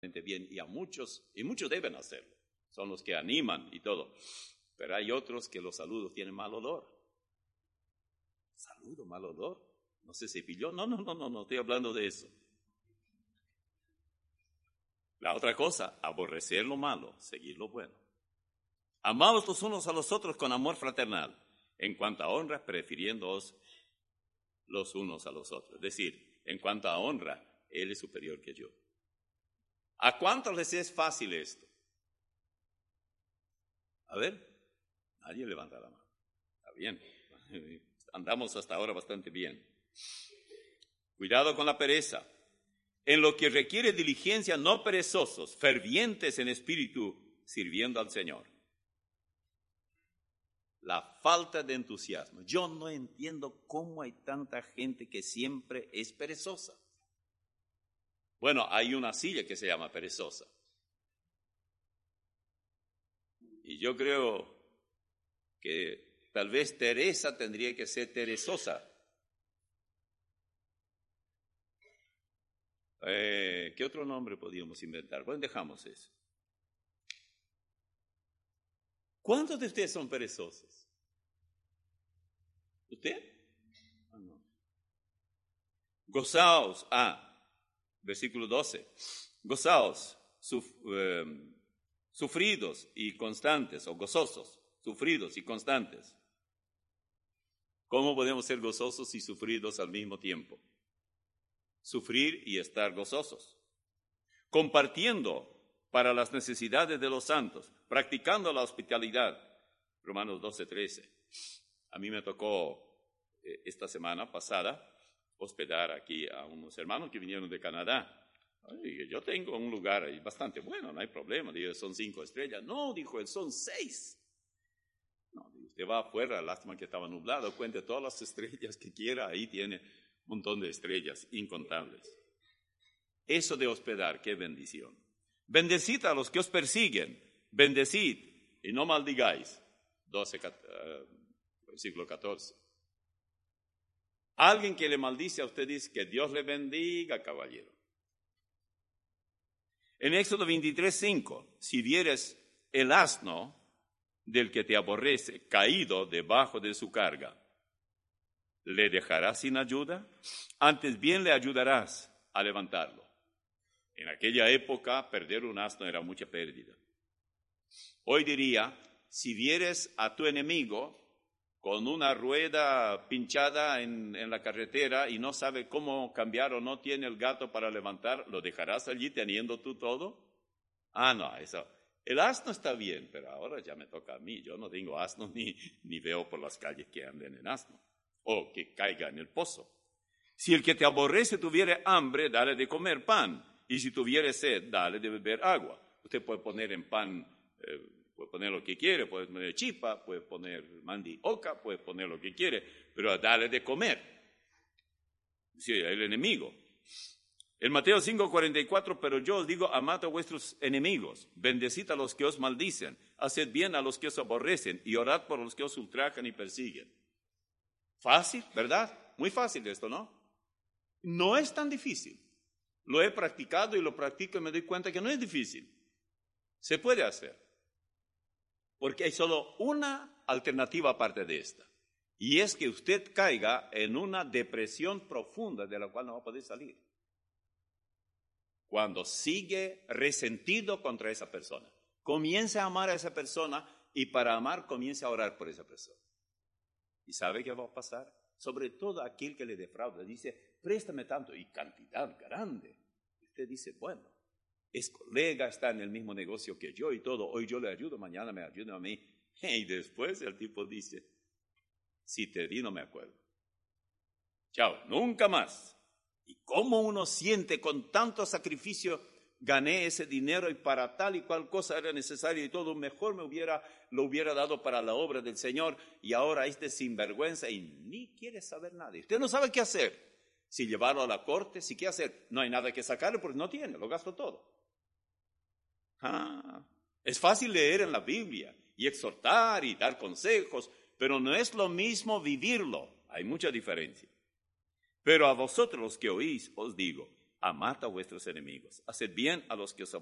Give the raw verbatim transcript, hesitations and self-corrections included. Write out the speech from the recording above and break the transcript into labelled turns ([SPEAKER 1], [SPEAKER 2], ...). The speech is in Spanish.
[SPEAKER 1] bien, y a muchos, y muchos deben hacerlo, son los que animan y todo, pero hay otros que los saludos tienen mal olor. ¿Saludo, mal olor? ¿No se cepilló? No, no, no, no, no estoy hablando de eso. La otra cosa, aborrecer lo malo, seguir lo bueno. Amaos los unos a los otros con amor fraternal, en cuanto a honra, prefiriéndoos los unos a los otros. Es decir, en cuanto a honra, Él es superior que yo. ¿A cuántos les es fácil esto? A ver, nadie levanta la mano. Está bien, andamos hasta ahora bastante bien. Cuidado con la pereza. En lo que requiere diligencia, no perezosos, fervientes en espíritu, sirviendo al Señor. La falta de entusiasmo. Yo no entiendo cómo hay tanta gente que siempre es perezosa. Bueno, hay una silla que se llama perezosa. Y yo creo que tal vez Teresa tendría que ser teresosa. Eh, ¿Qué otro nombre podríamos inventar? Bueno, dejamos eso. ¿Cuántos de ustedes son perezosos? ¿Usted? Ah, no. Gozaos, ah, versículo doce. Gozaos, suf, eh, sufridos y constantes, o gozosos, sufridos y constantes. ¿Cómo podemos ser gozosos y sufridos al mismo tiempo? Sufrir y estar gozosos. Compartiendo para las necesidades de los santos, practicando la hospitalidad. Romanos doce, trece. A mí me tocó eh, esta semana pasada hospedar aquí a unos hermanos que vinieron de Canadá. Ay, yo tengo un lugar ahí bastante bueno, no hay problema. Digo, son cinco estrellas. No, dijo él, son seis. No, digo, usted va afuera, lástima que estaba nublado, cuente todas las estrellas que quiera, ahí tiene un montón de estrellas incontables. Eso de hospedar, qué bendición. Bendecid a los que os persiguen, bendecid y no maldigáis. doce, uh, versículo catorce. Alguien que le maldice a usted dice que Dios le bendiga, caballero. En Éxodo veintitrés, cinco, si vieres el asno del que te aborrece caído debajo de su carga, ¿le dejarás sin ayuda? Antes bien le ayudarás a levantarlo. En aquella época, perder un asno era mucha pérdida. Hoy diría, si vieres a tu enemigo con una rueda pinchada en, en la carretera y no sabe cómo cambiar o no tiene el gato para levantar, ¿lo dejarás allí teniendo tú todo? Ah, no, eso. El asno está bien, pero ahora ya me toca a mí. Yo no tengo asno ni, ni veo por las calles que anden en asno o que caiga en el pozo. Si el que te aborrece tuviere hambre, dale de comer pan. Y si tuviere sed, dale de beber agua. Usted puede poner en pan, eh, puede poner lo que quiere, puede poner chipa, puede poner mandioca, puede poner lo que quiere, pero dale de comer. Sí, el enemigo. En Mateo cinco, cuarenta y cuatro, pero yo os digo, amad a vuestros enemigos, bendecid a los que os maldicen, haced bien a los que os aborrecen y orad por los que os ultrajan y persiguen. Fácil, ¿verdad? Muy fácil esto, ¿no? No es tan difícil. Lo he practicado y lo practico y me doy cuenta que no es difícil. Se puede hacer. Porque hay solo una alternativa aparte de esta. Y es que usted caiga en una depresión profunda de la cual no va a poder salir. Cuando sigue resentido contra esa persona. Comience a amar a esa persona y para amar comience a orar por esa persona. ¿Y sabe qué va a pasar? Sobre todo aquel que le defrauda, dice, préstame tanto, y cantidad grande. Usted dice, bueno, es colega, está en el mismo negocio que yo y todo, hoy yo le ayudo, mañana me ayuda a mí. Y después el tipo dice, si te di no me acuerdo. Chao, nunca más. ¿Y cómo uno siente con tanto sacrificio? Gané ese dinero y para tal y cual cosa era necesario y todo, mejor me hubiera, lo hubiera dado para la obra del Señor y ahora este sinvergüenza y ni quiere saber nada. Usted no sabe qué hacer. Si llevarlo a la corte, si qué hacer. No hay nada que sacarle porque no tiene, lo gastó todo. Ah, es fácil leer en la Biblia y exhortar y dar consejos, pero no es lo mismo vivirlo. Hay mucha diferencia. Pero a vosotros los que oís os digo, amad a vuestros enemigos, haced bien a los que os